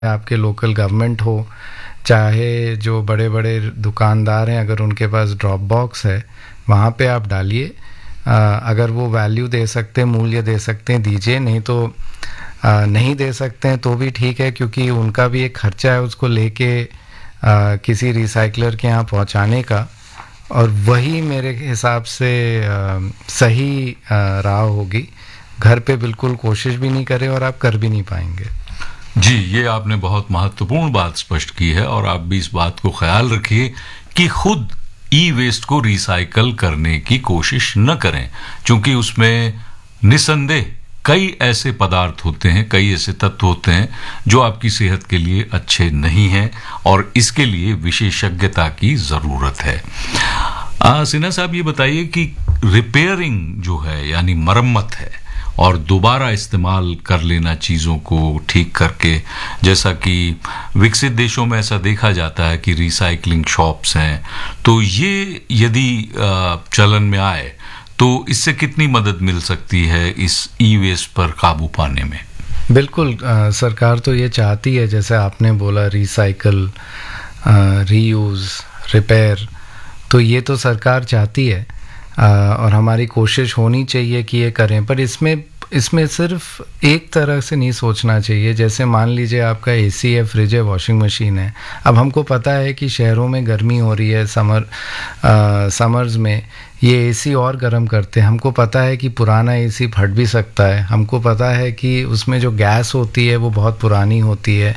आपके local government हो, चाहे जो बड़े बड़े दुकानदार हैं, अगर उनके पास ड्रॉप बॉक्स है वहाँ पे आप डालिए। अगर वो वैल्यू दे सकते हैं, मूल्य दे सकते हैं, दीजिए, नहीं तो नहीं दे सकते हैं तो भी ठीक है, क्योंकि उनका भी एक खर्चा है उसको लेके किसी रिसाइकलर के यहाँ पहुँचाने का। और वही मेरे हिसाब से सही राह होगी। घर पे बिल्कुल कोशिश भी नहीं करें और आप कर भी नहीं पाएंगे। जी, ये आपने बहुत महत्वपूर्ण बात स्पष्ट की है और आप भी इस बात को ख्याल रखिए कि खुद ई वेस्ट को रिसाइकल करने की कोशिश न करें, क्योंकि उसमें निसंदेह कई ऐसे पदार्थ होते हैं, कई ऐसे तत्व होते हैं जो आपकी सेहत के लिए अच्छे नहीं हैं और इसके लिए विशेषज्ञता की जरूरत है। सिन्हा साहब, ये बताइए कि रिपेयरिंग जो है यानी मरम्मत है और दोबारा इस्तेमाल कर लेना चीज़ों को ठीक करके, जैसा कि विकसित देशों में ऐसा देखा जाता है कि रिसाइकलिंग शॉप्स हैं, तो ये यदि चलन में आए तो इससे कितनी मदद मिल सकती है इस ई वेस्ट पर काबू पाने में? बिल्कुल, सरकार तो ये चाहती है, जैसे आपने बोला रिसाइकल, रीयूज़, रिपेयर, तो ये तो सरकार चाहती है और हमारी कोशिश होनी चाहिए कि ये करें। पर इसमें सिर्फ एक तरह से नहीं सोचना चाहिए। जैसे मान लीजिए आपका एसी है, फ्रिज है, वॉशिंग मशीन है। अब हमको पता है कि शहरों में गर्मी हो रही है, समर्स में ये एसी और गर्म करते हैं। हमको पता है कि पुराना एसी फट भी सकता है। हमको पता है कि उसमें जो गैस होती है वो बहुत पुरानी होती है।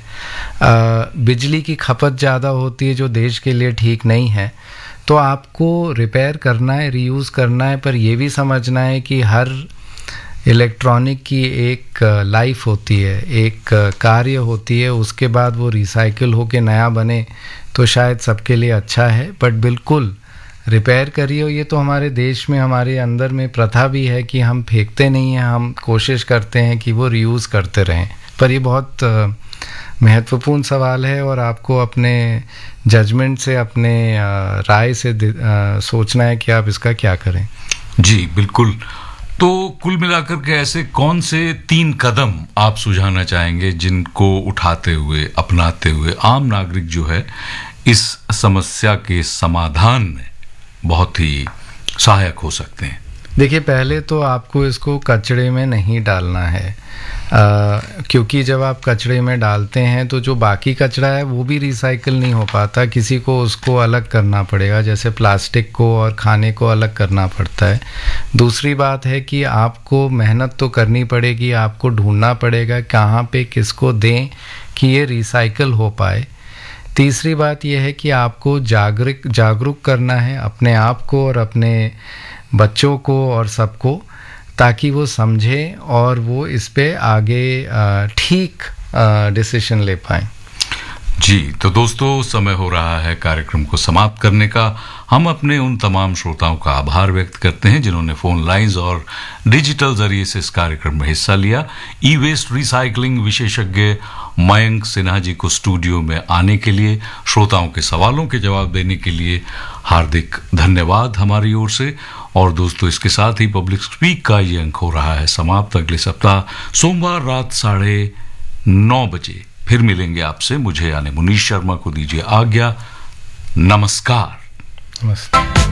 बिजली की खपत ज़्यादा होती है जो देश के लिए ठीक नहीं है। तो आपको रिपेयर करना है, रीयूज़ करना है, पर ये भी समझना है कि हर इलेक्ट्रॉनिक की एक लाइफ होती है, एक कार्य होती है। उसके बाद वो रिसाइकिल होके नया बने तो शायद सबके लिए अच्छा है। बट बिल्कुल रिपेयर करिए। ये तो हमारे देश में, हमारे अंदर में प्रथा भी है कि हम फेंकते नहीं हैं, हम कोशिश करते हैं कि वो रीयूज़ करते रहें। पर ये बहुत महत्वपूर्ण सवाल है और आपको अपने जजमेंट से, अपने राय से सोचना है कि आप इसका क्या करें। जी बिल्कुल। तो कुल मिलाकर के ऐसे कौन से 3 कदम आप सुझाना चाहेंगे जिनको उठाते हुए, अपनाते हुए आम नागरिक जो है इस समस्या के समाधान में बहुत ही सहायक हो सकते हैं? देखिए, पहले तो आपको इसको कचरे में नहीं डालना है, क्योंकि जब आप कचरे में डालते हैं तो जो बाकी कचरा है वो भी रिसाइकिल नहीं हो पाता। किसी को उसको अलग करना पड़ेगा, जैसे प्लास्टिक को और खाने को अलग करना पड़ता है। दूसरी बात है कि आपको मेहनत तो करनी पड़ेगी, आपको ढूंढना पड़ेगा कहाँ पे किसको दें कि ये रिसाइकिल हो पाए। तीसरी बात यह है कि आपको जागरूक करना है अपने आप को और अपने बच्चों को और सबको, ताकि वो समझें और वो इस पे आगे ठीक डिसीजन ले पाएं। जी, तो दोस्तों, समय हो रहा है कार्यक्रम को समाप्त करने का। हम अपने उन तमाम श्रोताओं का आभार व्यक्त करते हैं जिन्होंने फोन लाइंस और डिजिटल जरिए से इस कार्यक्रम में हिस्सा लिया। ई वेस्ट रिसाइकलिंग विशेषज्ञ मयंक सिन्हा जी को स्टूडियो में आने के लिए, श्रोताओं के सवालों के जवाब देने के लिए हार्दिक धन्यवाद हमारी ओर से। और दोस्तों, इसके साथ ही पब्लिक स्पीक का ये अंक हो रहा है समाप्त। अगले सप्ताह सोमवार रात 9:30 बजे फिर मिलेंगे आपसे। मुझे यानी मुनीश शर्मा को दीजिए आज्ञा। नमस्कार। नमस्ते।